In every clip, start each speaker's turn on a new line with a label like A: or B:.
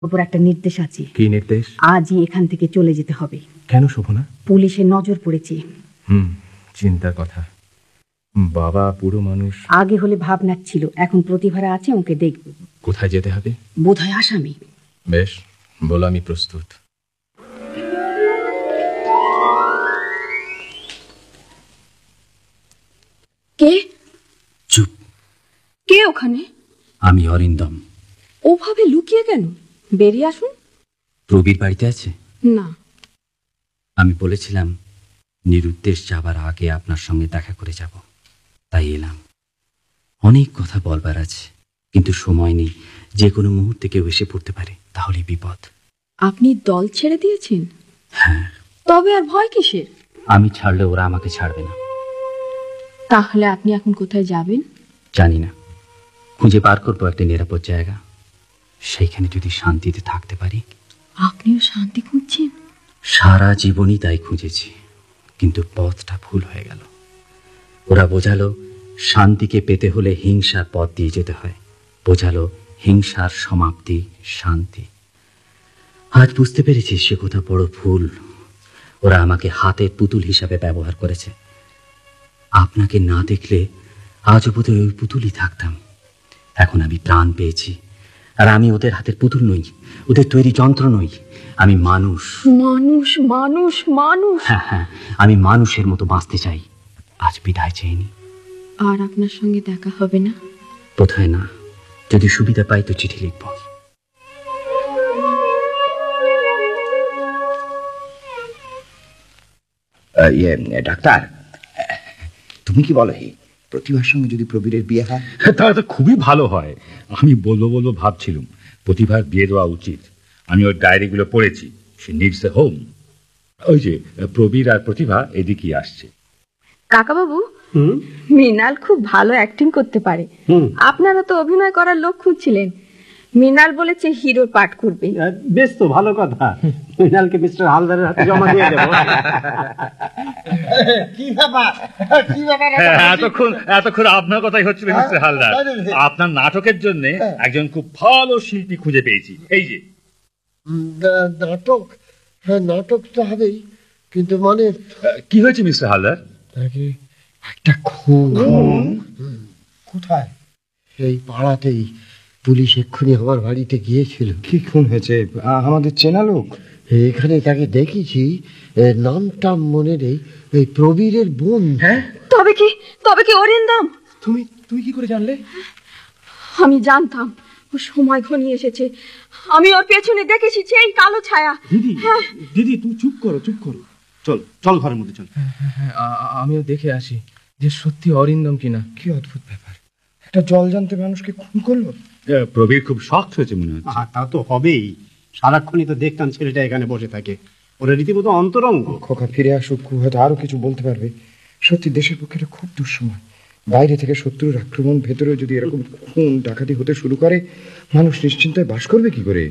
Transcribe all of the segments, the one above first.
A: উপর একটা নির্দেশ আছে।
B: কি নির্দেশ?
A: আজই এখান থেকে চলে যেতে হবে।
B: কেন শোভনা?
A: পুলিশের নজর পড়েছে।
B: চিন্তার কথা। বাবা পুরো মানুষ।
A: আগে হলে ভাবনা ছিল, এখন প্রতিভারা আছে, ওকে দেখব।
B: কোথায় যেতে হবে?
A: বোধহয় আসামি।
B: বেশ, বলো, আমি প্রস্তুত।
A: কে?
C: চুপ।
A: কে ওখানে?
C: আমি অরিন্দম।
A: ওভাবে লুকিয়ে কেন? বেরিয়ে আসুন।
C: প্রবীর বাড়িতে আছে?
A: না।
C: আমি বলেছিলাম নিরুদ্দেশ যাবার আগে আপনার সঙ্গে দেখা করে যাব, তাই এলাম। অনেক কথা বলবার আছে, কিন্তু সময় নেই। যে কোনো মুহূর্তে কেউ এসে পড়তে পারে, তাহলে বিপদ।
A: আপনি দল ছেড়ে দিয়েছেন?
C: হ্যাঁ।
A: তবে আর ভয় কিসের?
C: আমি ছাড়লে ওরা আমাকে ছাড়বে না।
A: তাহলে আপনি এখন কোথায় যাবেন?
C: জানি না, খুঁজে বার করবো একটা নিরাপদ জায়গা। সেইখানে যদি শান্তিতে থাকতে পারি।
A: আপনিও শান্তি খুঁজছেন?
C: সারা জীবনই তাই খুঁজেছি, কিন্তু পথটা ভুল হয়ে গেল। ওরা বোঝালো শান্তিকে পেতে হলে হিংসার পথ দিয়ে যেতে হয়, বোঝালো হিংসার সমাপ্তি শান্তি। আজ বুঝতে পেরেছি সে কথা বড় ভুল। ওরা আমাকে হাতের পুতুল হিসাবে ব্যবহার করেছে। আপনাকে না দেখলে আজও বোধহয় ওই পুতুলই থাকতাম। এখন আমি প্রাণ পেয়েছি, আর আমি ওদের হাতের পুতুল নই, ওদের তৈরি যন্ত্র নই। আমি মানুষ।
A: মানুষ মানুষ মানুষ।
C: হ্যাঁ হ্যাঁ, আমি মানুষের মতো বাঁচতে চাই। আজ বিদায় চেয়েনি।
A: আর আপনার সঙ্গে দেখা হবে না?
C: বোধহয় না, যদি সুবিধা পাই তো চিঠি লিখব।
D: ডাক্তার, তুমি কি বলো, প্রতিভার সঙ্গে যদি প্রবীরের বিয়ে হয়?
E: তাহলে তো খুবই ভালো হয়। আমি বলবো ভাবছিলাম, প্রতিভার বিয়ে দেওয়া উচিত। আমি ওর ডায়েরিগুলো পড়েছি। সে নিডস এ হোম। ওই যে প্রবীর আর প্রতিভা এদিকেই আসছে।
A: কাকাবাবু, মৃণাল খুব ভালো অ্যাক্টিং করতে পারে। আপনারা তো অভিনয় করার লোক খুঁজছিলেন। মৃণাল বলেছে হিরোর পাঠ করবে।
F: বেশ, তো ভালো কথা। মৃণালকে মিস্টার হালদারের হাতে জমা দিয়ে দেব।
D: কি ব্যাপার?
E: এতক্ষণ আপনার কথাই হচ্ছিল মিস্টার হালদার। আপনার নাটকের জন্য একজন খুব ভালো শিল্পী খুঁজে পেয়েছি। এই যে
G: নাটক। হ্যাঁ, নাটক তো হবেই, কিন্তু মানে
E: কি হয়েছে মিস্টার হালদার?
G: একটা খুন। কোথায়? এই পাড়াতেই। পুলিশ এক্ষুনি আমার বাড়িতে গিয়েছিল।
F: কি খুন হয়েছে? আমাদের চেনা লোক?
G: এখানে তাকে দেখেছি, নামটা মনে নেই। এই প্রবীরের বোন।
F: হ্যাঁ,
A: তবে কি অরিন্দম?
F: তুমি কি করে জানলে?
A: আমি জানতাম ও সময় ঘনিয়ে এসেছে। আমি ওর পেছনে দেখেছি সেই কালো ছায়া।
F: দিদি তুমি চুপ করো। চল ঘরের মধ্যে চল।
B: হ্যাঁ, আমিও দেখে আসি যে সত্যি অরিন্দম কিনা।
F: কি অদ্ভুত ব্যাপার, একটা জল জানতে মানুষকে খুন করলো।
E: প্রবীর খুব শখ হয়েছে মনে হচ্ছে।
F: তা তো হবেই, সারাক্ষণই তো দেখতাম ছেলেটা এখানে বসে থাকে। ওরা রীতিমতো অন্তরঙ্গ। খোকা ফিরে আসুক, হয়তো আরো কিছু বলতে পারবে। সত্যি দেশের পক্ষে এটা খুব দুঃসময়। বাইরে থেকে শত্রুর আক্রমণ, ভেতরে যদি এরকম খুন ডাকাতি হতে শুরু করে, মানুষ নিশ্চিন্তায় বাস করবে কি করে?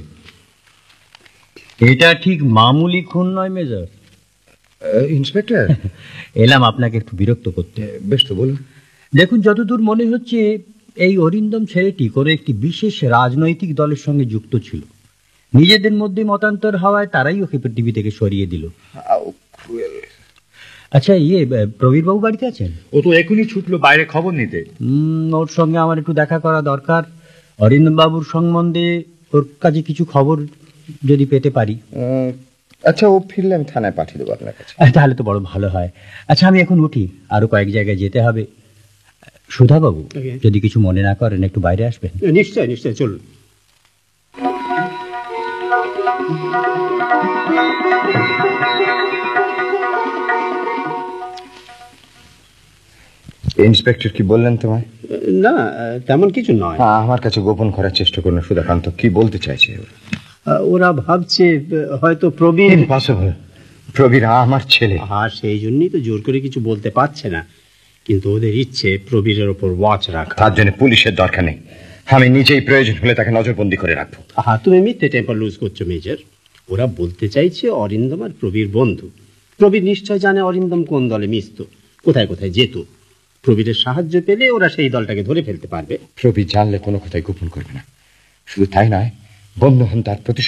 H: এটা ঠিক মামুলি খুন নয় মেজর।
F: ইন্সপেক্টর,
H: এলাম আপনাকে একটু বিরক্ত করতে।
F: বেশ, তো বলুন।
H: দেখুন, যতদূর মনে হচ্ছে এই অরিন্দম ছেলেটি কোনো একটি বিশেষ রাজনৈতিক দলের সঙ্গে যুক্ত ছিল। নিজেদের মধ্যে মতান্তর হওয়ায় তারাই ওকে টিভি থেকে সরিয়ে দিল। আচ্ছা, প্রবীর বাবু বাড়িতে আছেন?
E: ও তো এখনই ছুটলো বাইরে খবর নিতে।
H: ওর সঙ্গে আমার একটু দেখা করা দরকার। অরিন্দম বাবুর সম্বন্ধে ওর কাছে কিছু খবর যদি পেতে পারি।
F: আচ্ছা, ও ফিরলে আমি থানায় পাঠিয়ে দেবো আপনার কাছে।
H: তাহলে তো বড় ভালো হয়। আচ্ছা, আমি এখন উঠি, আরো কয়েক জায়গায় যেতে হবে। সুধা বাবু, যদি কিছু মনে না করেন একটু বাইরে আসবেন।
F: নিশ্চয় চলুন।
D: ইন্সপেক্টর কি বললেন তোমায়?
F: না, তেমন কিছু নয়।
D: আমার কাছে গোপন করার চেষ্টা করুন সুধাকান্ত। কি বলতে চাইছে
F: ওরা ভাবছে হয়তো প্রবীর।
D: ইম্পসিবল। প্রবীর আমার ছেলে।
F: সেই জন্যই তো জোর করে কিছু বলতে পারছে না, কিন্তু ওদের ইচ্ছে প্রবীরের ওপর ওয়াচ রাখা।
D: তার জন্য পুলিশের দরকার নেই, আমি নিজেই প্রয়োজন হলে তাকে নজরবন্দি করে রাখবো।
F: তুমি মিথ্যে টেম্পার লুজ করছো মেজর। ওরা বলতে চাইছে অরিন্দম আর প্রবীর বন্ধু। প্রবীর নিশ্চয় জানে অরিন্দম কোন দলে মিশত, কোথায় কোথায় যেত। প্রবীরের সাহায্য পেলে ওরা সেই দলটাকে ধরে ফেলতে পারবে।
D: প্রবীর জানলে কোনো কথাই গোপন করবে না। শুধু তাই নয়,
F: বন্য হন তার প্রতি